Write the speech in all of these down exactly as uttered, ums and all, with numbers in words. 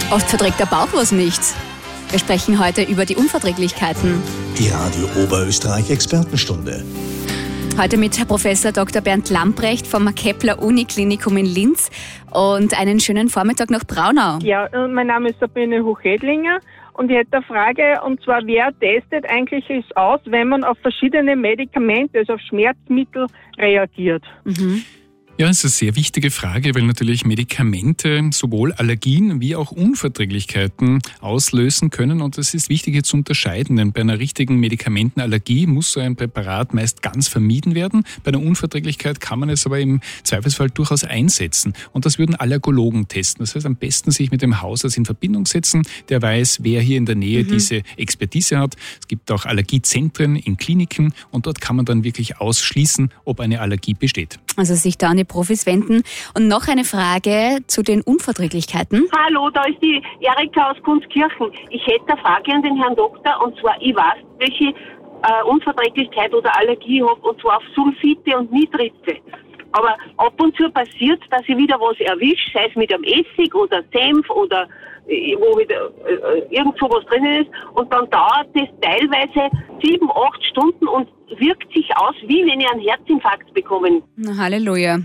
Oft verträgt der Bauch was nicht. Wir sprechen heute über die Unverträglichkeiten. Die Radio Oberösterreich Expertenstunde. Heute mit Herr Professor Doktor Bernd Lamprecht vom Kepler-Uniklinikum in Linz und einen schönen Vormittag nach Braunau. Ja, mein Name ist Sabine Hochedlinger und ich hätte eine Frage, und zwar, wer testet eigentlich es aus, wenn man auf verschiedene Medikamente, also auf Schmerzmittel reagiert? Mhm. Ja, das ist eine sehr wichtige Frage, weil natürlich Medikamente sowohl Allergien wie auch Unverträglichkeiten auslösen können. Und das ist wichtig hier zu unterscheiden, denn bei einer richtigen Medikamentenallergie muss so ein Präparat meist ganz vermieden werden. Bei einer Unverträglichkeit kann man es aber im Zweifelsfall durchaus einsetzen. Und das würden Allergologen testen. Das heißt, am besten sich mit dem Hausarzt in Verbindung setzen, der weiß, wer hier in der Nähe mhm. diese Expertise hat. Es gibt auch Allergiezentren in Kliniken und dort kann man dann wirklich ausschließen, ob eine Allergie besteht. Also sich da an die Profis wenden. Und noch eine Frage zu den Unverträglichkeiten. Hallo, da ist die Erika aus Gunskirchen. Ich hätte eine Frage an den Herrn Doktor, und zwar, ich weiß, welche äh, Unverträglichkeit oder Allergie ich habe, und zwar auf Sulfite und Nitrite. Aber ab und zu passiert, dass ich wieder was erwische, sei es mit einem Essig oder Senf oder äh, wo wieder äh, irgendwo was drinnen ist, und dann dauert das teilweise sieben, acht Stunden und wirkt sich aus, wie wenn ich einen Herzinfarkt bekomme. Na, Halleluja.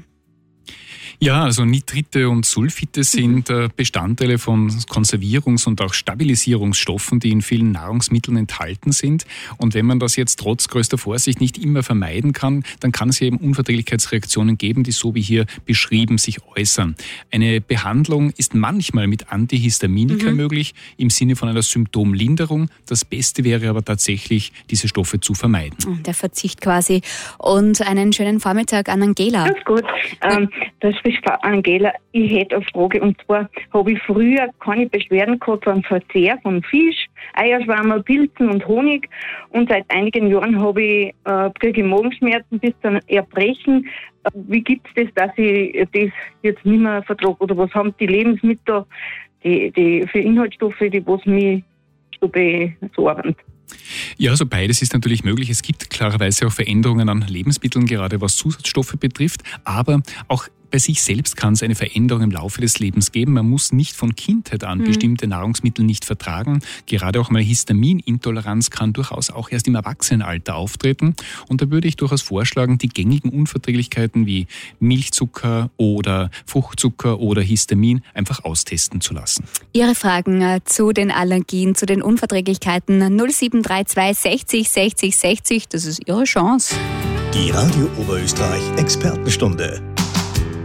Ja, also Nitrite und Sulfite sind äh, Bestandteile von Konservierungs- und auch Stabilisierungsstoffen, die in vielen Nahrungsmitteln enthalten sind. Und wenn man das jetzt trotz größter Vorsicht nicht immer vermeiden kann, dann kann es hier eben Unverträglichkeitsreaktionen geben, die so wie hier beschrieben sich äußern. Eine Behandlung ist manchmal mit Antihistaminika mhm. möglich, im Sinne von einer Symptomlinderung. Das Beste wäre aber tatsächlich, diese Stoffe zu vermeiden. Der Verzicht quasi. Und einen schönen Vormittag an Angela. Ganz gut. Ähm, das ist Angela, ich hätte eine Frage, und zwar habe ich früher keine Beschwerden gehabt beim Verzehr von Fisch, Eierschwammerl, Pilzen und Honig, und seit einigen Jahren habe ich, äh, kriege ich Magenschmerzen bis zum Erbrechen. Wie gibt es das, dass ich das jetzt nicht mehr vertrage, oder was haben die Lebensmittel die, die für Inhaltsstoffe, die was mich so besorgen? Ja, also beides ist natürlich möglich. Es gibt klarerweise auch Veränderungen an Lebensmitteln, gerade was Zusatzstoffe betrifft, aber auch bei sich selbst kann es eine Veränderung im Laufe des Lebens geben. Man muss nicht von Kindheit an mhm. bestimmte Nahrungsmittel nicht vertragen. Gerade auch mal Histaminintoleranz kann durchaus auch erst im Erwachsenenalter auftreten. Und da würde ich durchaus vorschlagen, die gängigen Unverträglichkeiten wie Milchzucker oder Fruchtzucker oder Histamin einfach austesten zu lassen. Ihre Fragen äh, zu den Allergien, zu den Unverträglichkeiten null sieben drei zwei sechzig sechzig sechzig, das ist Ihre Chance. Die Radio Oberösterreich Expertenstunde.